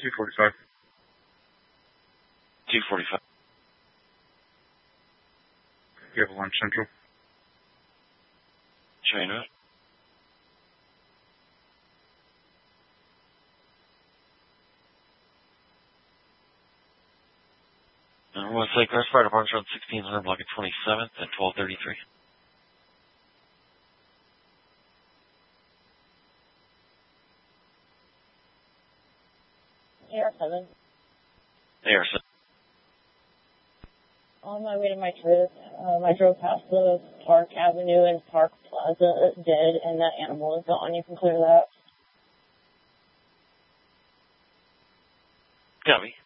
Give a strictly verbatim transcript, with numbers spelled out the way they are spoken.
two forty-five. two forty-five. You have lunch central. China. Uh, Westlake Crest Fire Department's around sixteen hundred block of twenty-seventh at twelve thirty-three. A R seven. A R seven. On my way to my trip, um, I drove past the Park Avenue and Park Plaza that's dead, and that animal is gone. You can clear that. Copy.